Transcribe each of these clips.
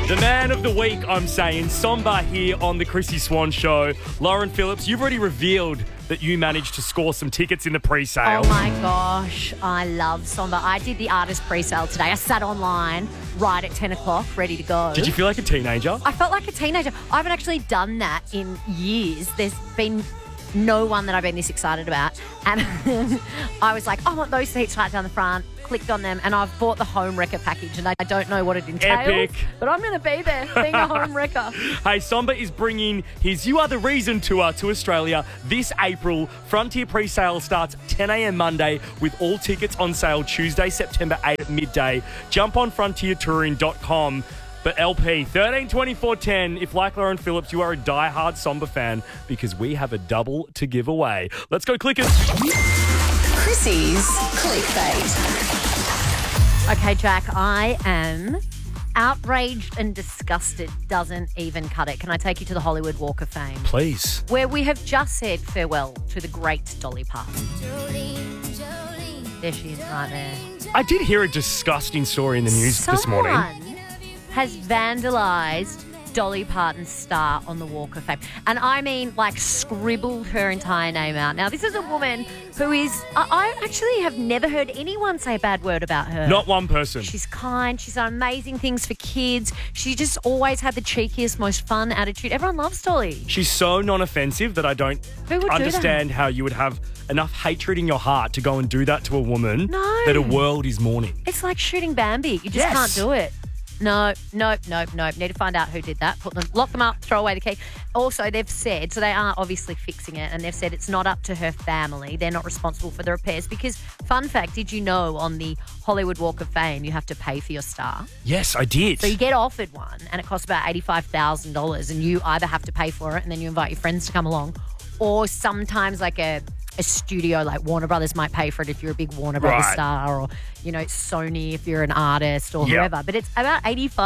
The man of the week, I'm saying. Somba here on the Chrissy Swan Show. Lauren Phillips, you've already revealed that you managed to score some tickets in the pre-sale. Oh my gosh, I love Somba. I did the artist pre-sale today. I sat online right at 10 o'clock, ready to go. Did you feel like a teenager? I felt like a teenager. I haven't actually done that in years. There's been no one that I've been this excited about. And I was like, I want those seats right down the front. Clicked on them and I've bought the home wrecker package and I don't know what it entails. Epic. But I'm going to be there being a home wrecker. Hey, Somba is bringing his You Are The Reason tour to Australia this April. Frontier pre-sale starts 10 a.m. Monday with all tickets on sale Tuesday, September 8 at midday. Jump on frontiertouring.com. But LP, 13 24 10, if like Lauren Phillips, you are a diehard Somba fan because we have a double to give away. Let's go clickers. Chrissy's Clickbait. Okay, Jack, I am outraged and disgusted. Doesn't even cut it. Can I take you to the Hollywood Walk of Fame? Please. Where we have just said farewell to the great Dolly Parton. There she is right there. I did hear a disgusting story in the news this morning. Someone has vandalised Dolly Parton's star on the Walk of Fame. And I mean, like, scribbled her entire name out. Now, this is a woman who is... I actually have never heard anyone say a bad word about her. Not one person. She's kind. She's done amazing things for kids. She just always had the cheekiest, most fun attitude. Everyone loves Dolly. She's so non-offensive that I don't Who would understand how you would have enough hatred in your heart to go and do that to a woman that a world is mourning. It's like shooting Bambi. You just can't do it. No. Need to find out who did that. Lock them up, throw away the key. Also, they've said, so they are obviously fixing it, and they've said it's not up to her family. They're not responsible for the repairs because, fun fact, did you know on the Hollywood Walk of Fame you have to pay for your star? Yes, I did. So you get offered one and it costs about $85,000 and you either have to pay for it and then you invite your friends to come along, or sometimes like a studio like Warner Brothers might pay for it if you're a big Warner Brothers star, or, you know, Sony if you're an artist or whoever. But it's about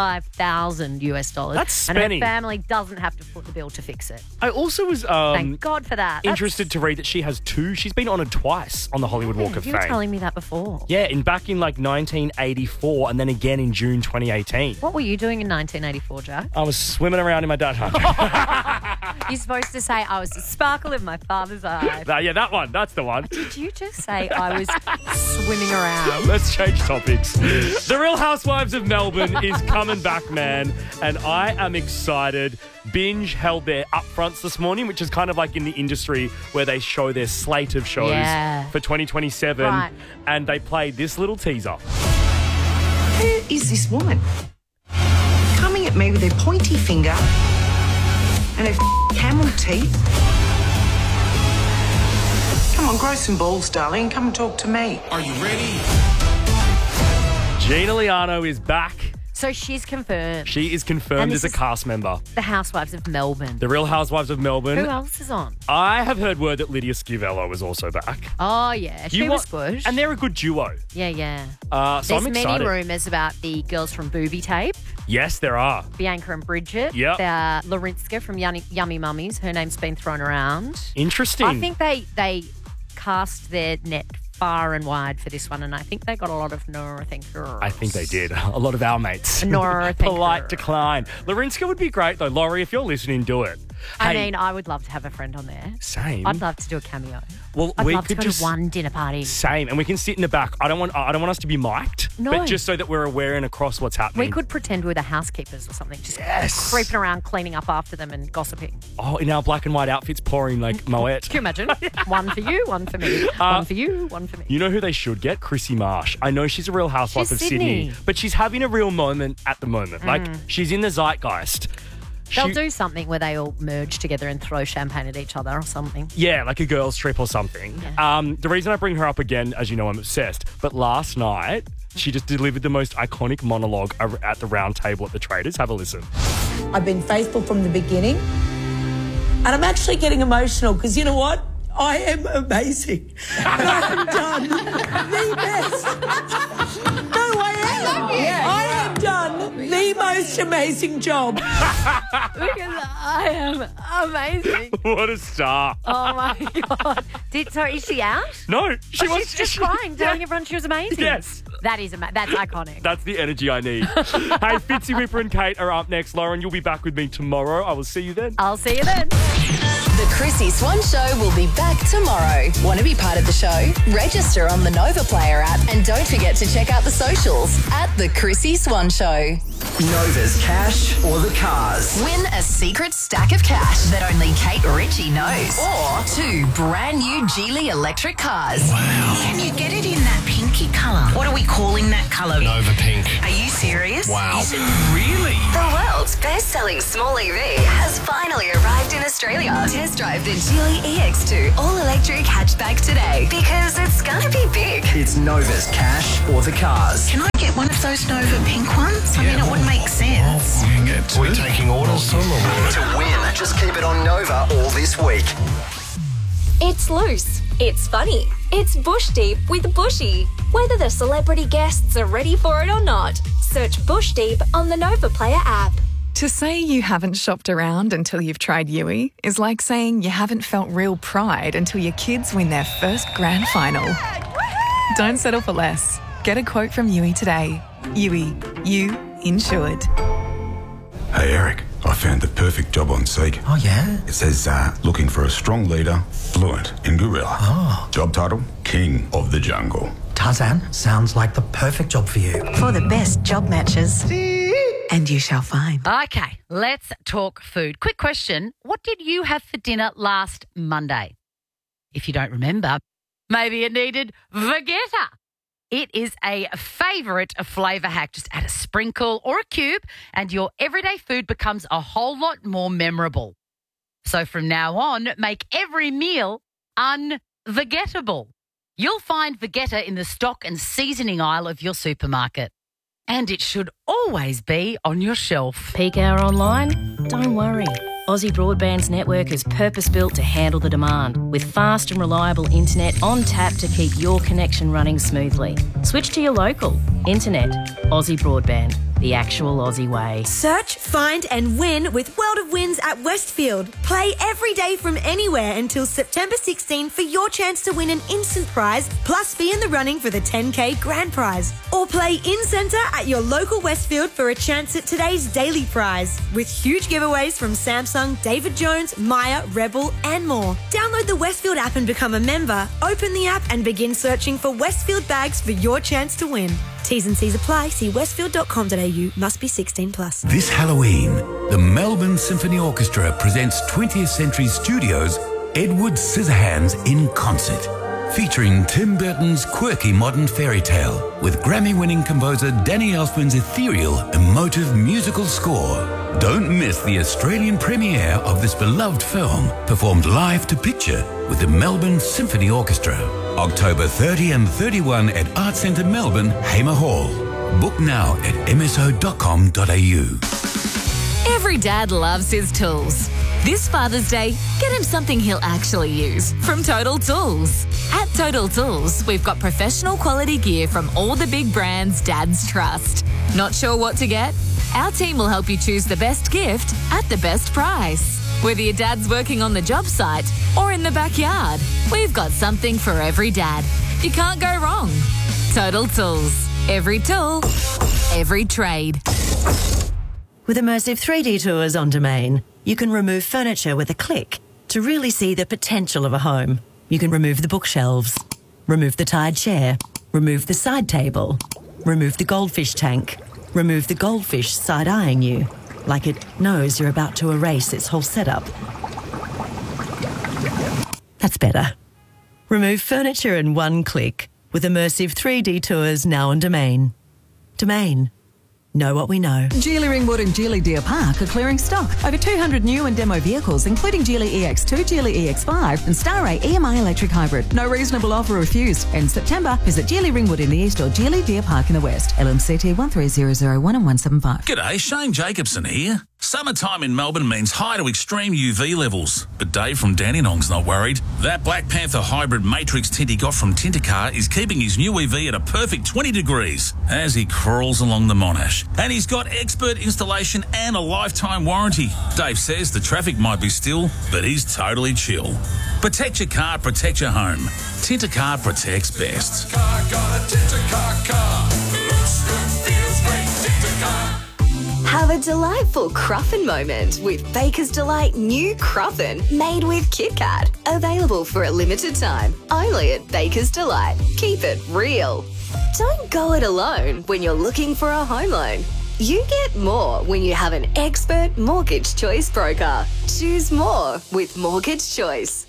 $85,000. That's spending. And her family doesn't have to foot the bill to fix it. I also was Thank God for that. interested to read that she has two. She's been honoured twice on the Hollywood Walk of You Fame. were telling me that before. Yeah, back in like 1984 and then again in June 2018. What were you doing in 1984, Jack? I was swimming around in my dad hut. You're supposed to say I was the sparkle in my father's eye. Yeah, that one. That's the one. Did you just say I was swimming around? Let's change topics. The Real Housewives of Melbourne is coming back, man, and I am excited. Binge held their upfronts this morning, which is kind of like in the industry where they show their slate of shows for 2027, and they played this little teaser. Who is this woman? Coming at me with her pointy finger and her camel teeth. Come on, grow some balls, darling. Come and talk to me. Are you ready? Gina Liano is back. So she's confirmed. She is confirmed as a cast member. The Housewives of Melbourne. The Real Housewives of Melbourne. Who else is on? I have heard word that Lydia Schiavello was also back. Oh, yeah. She was good. And they're a good duo. Yeah. So There's I'm excited. many rumours about the girls from Booby Tape. Yes, there are. Bianca and Bridget. Yep. Larinska from Yummy Mummies. Her name's been thrown around. Interesting. I think they cast their net far and wide for this one, and I think they got a lot of Nora thinkers. I think they did. A lot of our mates. Nora thinkers. Polite decline. Larinska would be great, though. Laurie, if you're listening, do it. I mean, I would love to have a friend on there. Same. I'd love to do a cameo. Well, I'd we love could to go just to one dinner party. Same, and we can sit in the back. I don't want us to be mic'd, No. but just so that we're aware and across what's happening. We could pretend we're the housekeepers or something, just Yes. creeping around, cleaning up after them and gossiping. Oh, in our black and white outfits, pouring like Moet. Can you imagine? One for you, one for me. One for you, one for me. You know who they should get? Chrissy Marsh. I know she's a real housewife She's of Sydney, Sydney. but she's having a real moment at the moment. Like, she's in the zeitgeist. They'll do something where they all merge together and throw champagne at each other or something. Yeah, like a girls' trip or something. Yeah. The reason I bring her up again, as you know, I'm obsessed. But last night, she just delivered the most iconic monologue at the round table at the Traders. Have a listen. I've been faithful from the beginning. And I'm actually getting emotional because you know what? I am amazing. And I have done the best. No, I am. I have done the most amazing job. Because I am amazing. What a star. Oh, my God. So is she out? No, she was She's just crying, telling everyone she was amazing. Yes. That's iconic. That's the energy I need. Hey, Fitzy, Whipper and Kate are up next. Lauren, you'll be back with me tomorrow. I will see you then. I'll see you then. The Chrissy Swan Show will be back tomorrow. Want to be part of the show? Register on the Nova Player app and don't forget to check out the socials at The Chrissy Swan Show. Nova's cash or the cars? Win a secret stack of cash that only Kate Ritchie knows. Or 2 brand new Geely electric cars. Wow. Can you get it in that pinky colour? What are we calling that colour? Nova Pink. Are you serious? Wow. Is it really? The world's best-selling small EV has finally arrived in Australia. Test drive the Geely EX2 all-electric hatchback today because it's gonna be big. It's Nova's cash or the cars. Can I get one of those Nova pink ones? I mean, it would make sense. We're taking orders. To win, just keep it on Nova all this week. It's loose, it's funny, it's Bush Deep with Bushy. Whether the celebrity guests are ready for it or not, search Bush Deep on the Nova Player app. To say you haven't shopped around until you've tried Yui is like saying you haven't felt real pride until your kids win their first grand final. Don't settle for less. Get a quote from Yui today. Yui, you insured. Hey Eric, I found the perfect job on Seek. Oh, yeah? It says, looking for a strong leader, fluent in gorilla. Oh. Job title, King of the Jungle. Tarzan, sounds like the perfect job for you. For the best job matches. And you shall find. Okay, let's talk food. Quick question. What did you have for dinner last Monday? If you don't remember, maybe it needed Vegeta. It is a favourite flavour hack. Just add a sprinkle or a cube and your everyday food becomes a whole lot more memorable. So from now on, make every meal unvegetable. You'll find Vegeta in the stock and seasoning aisle of your supermarket. And it should always be on your shelf. Peak hour online? Don't worry. Aussie Broadband's network is purpose-built to handle the demand, with fast and reliable internet on tap to keep your connection running smoothly. Switch to your local. Internet. Aussie Broadband. The actual Aussie way. Search, find and win with World of Wins at Westfield. Play every day from anywhere until September 16 for your chance to win an instant prize, plus be in the running for the 10K grand prize. Or play in-centre at your local Westfield for a chance at today's daily prize, with huge giveaways from Samsung, David Jones, Maya, Rebel and more. Download the Westfield app and become a member. Open the app and begin searching for Westfield bags for your chance to win. T's and C's apply. See westfield.com.au. Must be 18 plus. This Halloween, the Melbourne Symphony Orchestra presents 20th Century Studios' Edward Scissorhands in concert, featuring Tim Burton's quirky modern fairy tale with Grammy-winning composer Danny Elfman's ethereal, emotive musical score. Don't miss the Australian premiere of this beloved film, performed live to picture with the Melbourne Symphony Orchestra. October 30 and 31 at Arts Centre Melbourne, Hamer Hall. Book now at mso.com.au. Every dad loves his tools. This Father's Day, get him something he'll actually use from Total Tools. At Total Tools, we've got professional quality gear from all the big brands dads trust. Not sure what to get? Our team will help you choose the best gift at the best price. Whether your dad's working on the job site or in the backyard, we've got something for every dad. You can't go wrong. Total Tools. Every tool, every trade. With immersive 3D tours on Domain, you can remove furniture with a click to really see the potential of a home. You can remove the bookshelves, remove the tired chair, remove the side table, remove the goldfish tank, remove the goldfish side-eyeing you, like it knows you're about to erase its whole setup. That's better. Remove furniture in one click with immersive 3D tours now on Domain. Domain. Know what we know. Geely Ringwood and Geely Deer Park are clearing stock. Over 200 new and demo vehicles, including Geely EX2, Geely EX5 and Star-Ray EMI Electric Hybrid. No reasonable offer refused. In September, visit Geely Ringwood in the east or Geely Deer Park in the west. LMCT 13001 and 175. G'day, Shane Jacobson here. Summertime in Melbourne means high to extreme UV levels. But Dave from Dandenong's not worried. That Black Panther hybrid matrix tint he got from Tintercar is keeping his new EV at a perfect 20 degrees as he crawls along the Monash. And he's got expert installation and a lifetime warranty. Dave says the traffic might be still, but he's totally chill. Protect your car, protect your home. Tintercar protects best. Got a Tintercar car. Looks good, feels great, Tintercar. Have a delightful Cruffin moment with Baker's Delight new Cruffin made with Kit Kat. Available for a limited time, only at Baker's Delight. Keep it real. Don't go it alone when you're looking for a home loan. You get more when you have an expert mortgage choice broker. Choose more with Mortgage Choice.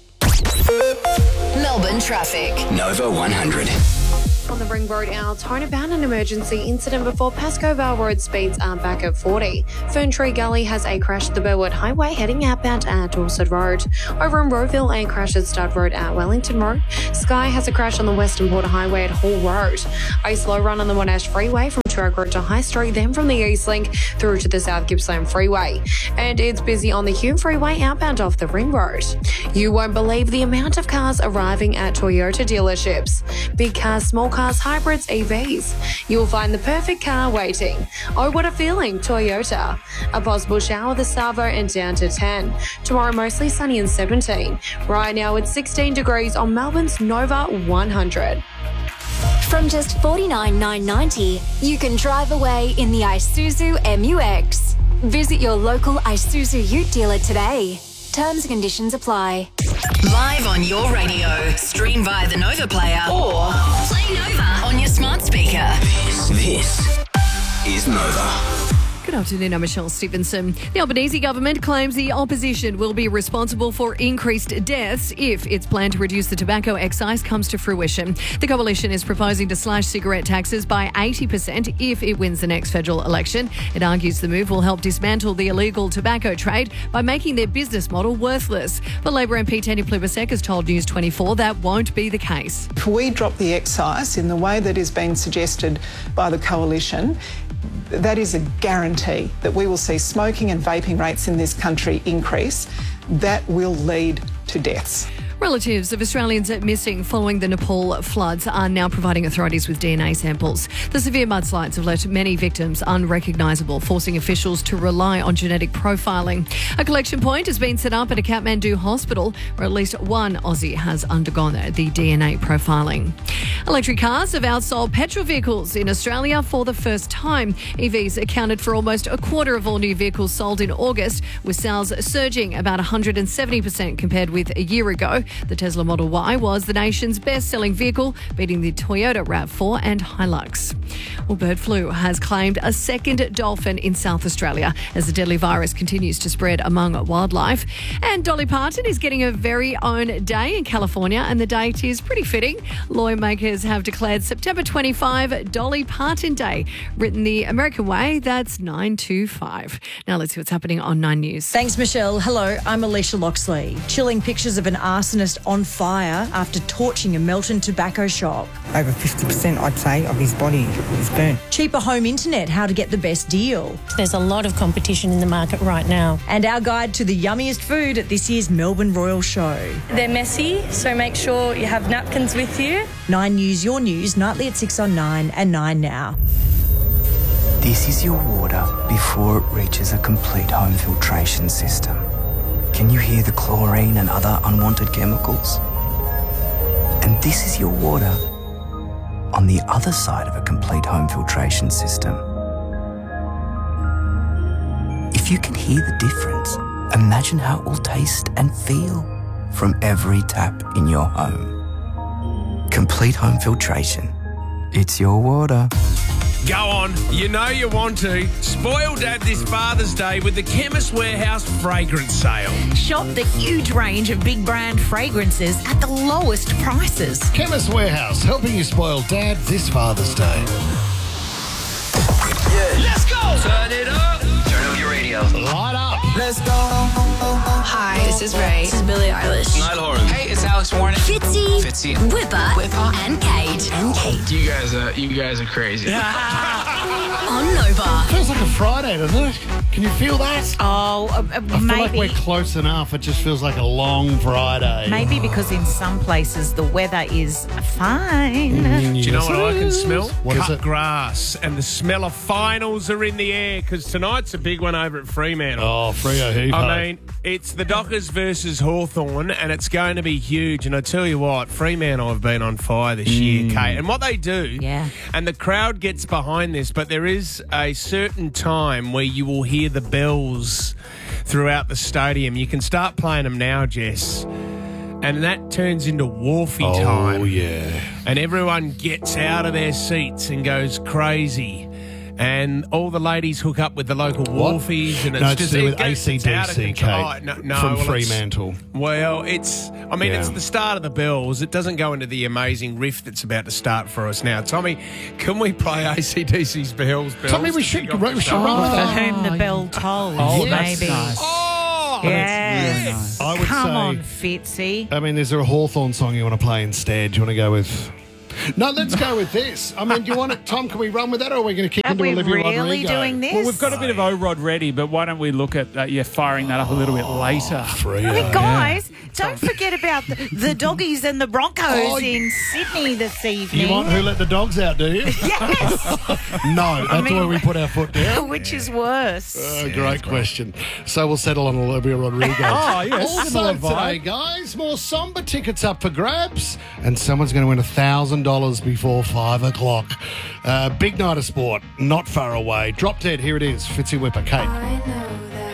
Melbourne traffic. Nova 100. On the Ring Road out, Tone about an emergency incident before Pascoe Vale Road speeds are back at 40. Ferntree Gully has a crash at the Burwood Highway heading outbound at Dorset Road. Over in Rowville, a crash at Stud Road at Wellington Road. Skye has a crash on the Western Border Highway at Hall Road. A slow run on the Monash Freeway from Turok Road to High Street, then from the East Link through to the South Gippsland Freeway. And it's busy on the Hume Freeway outbound off the Ring Road. You won't believe the amount of cars arriving at Toyota dealerships. Big cars, small cars, hybrids, EVs. You'll find the perfect car waiting. Oh, what a feeling, Toyota. A possible shower this Savo and down to 10. Tomorrow mostly sunny and 17. Right now it's 16 degrees on Melbourne's Nova 100. From just $49,990, you can drive away in the Isuzu MUX. Visit your local Isuzu Ute dealer today. Terms and conditions apply. Live on your radio. Stream via the Nova Player or play Nova on your smart speaker. This is Nova. Good afternoon, I'm Michelle Stevenson. The Albanese government claims the opposition will be responsible for increased deaths if its plan to reduce the tobacco excise comes to fruition. The coalition is proposing to slash cigarette taxes by 80% if it wins the next federal election. It argues the move will help dismantle the illegal tobacco trade by making their business model worthless. But Labor MP Tanya Plibersek has told News 24 that won't be the case. If we drop the excise in the way that is being suggested by the coalition, that is a guarantee that we will see smoking and vaping rates in this country increase. That will lead to deaths. Relatives of Australians missing following the Nepal floods are now providing authorities with DNA samples. The severe mudslides have left many victims unrecognisable, forcing officials to rely on genetic profiling. A collection point has been set up at a Kathmandu hospital where at least one Aussie has undergone the DNA profiling. Electric cars have outsold petrol vehicles in Australia for the first time. EVs accounted for almost a quarter of all new vehicles sold in August, with sales surging about 170% compared with a year ago. The Tesla Model Y was the nation's best-selling vehicle, beating the Toyota RAV4 and Hilux. Well, bird flu has claimed a second dolphin in South Australia as the deadly virus continues to spread among wildlife. And Dolly Parton is getting her very own day in California, and the date is pretty fitting. Lawmakers have declared September 25 Dolly Parton Day. Written the American way, that's 925. Now let's see what's happening on 9 News. Thanks, Michelle. Hello, I'm Alicia Loxley. Chilling pictures of an arsonist on fire after torching a Melton tobacco shop. Over 50%, I'd say, of his body is burnt. Cheaper home internet, how to get the best deal. There's a lot of competition in the market right now. And our guide to the yummiest food at this year's Melbourne Royal Show. They're messy, so make sure you have napkins with you. 9 News, your news, nightly at 6 on 9 and 9 now. This is your water before it reaches a complete home filtration system. Can you hear the chlorine and other unwanted chemicals? And this is your water on the other side of a complete home filtration system. If you can hear the difference, imagine how it will taste and feel from every tap in your home. Complete home filtration. It's your water. Go on, you know you want to. Spoil Dad this Father's Day with the Chemist Warehouse fragrance sale. Shop the huge range of big brand fragrances at the lowest prices. Chemist Warehouse, helping you spoil Dad this Father's Day. Yeah. Let's go! Turn it up. Turn up your radio. Light up. Let's go. Hi, this is Ray. This is Billie Eilish. Niall Horan. Hey, it's Alex Warren. Fitzy. Fitzy, Whipper, and Kate. You guys are crazy. On Nova. Feels like a Friday, doesn't it? Can you feel that? Oh, I feel like we're close enough. It just feels like a long Friday. Maybe because in some places the weather is fine. Do you know what I can smell? What is Cut it? grass. And the smell of finals are in the air because tonight's a big one over at Fremantle. Oh, Freo Heap. I mean, it's the Dockers versus Hawthorn, and it's going to be huge. And I tell you what, Fremantle have been on fire this year, Kate. And what they do, and the crowd gets behind this, but there is a certain time where you will hear the bells throughout the stadium. You can start playing them now, Jess. And that turns into Wharfie time. Oh, yeah. And everyone gets out of their seats and goes crazy. And all the ladies hook up with the local wharfies, and it's to do with AC/DC, Kate, from Fremantle. It's the start of the bells. It doesn't go into the amazing riff that's about to start for us now. Tommy, can we play AC/DC's bells? Tommy, we should run with For that. whom the bell tolls, maybe. Nice. Oh, yes. Really nice. I would Come say, on, Fitzy. I mean, is there a Hawthorn song you want to play instead? Do you want to go with... No, let's go with this. I mean, do you want it, Tom? Can we run with that, or are we going to kick into Olivia Rodrigo? Doing this? Well, we've got a bit of O-Rod ready, but why don't we look at firing that up a little bit later? Guys, don't forget about the doggies and the Broncos in Sydney this evening. You want Who Let the Dogs Out, do you? Yes. No, that's where we put our foot down. Which is worse? Great question. So we'll settle on Olivia Rodrigo. Yes. Also today, guys, more Somber tickets up for grabs, and someone's going to win $1,000 before 5 o'clock. Big night of sport, not far away. Drop Dead, here it is. Fitzy Whipper, Kate.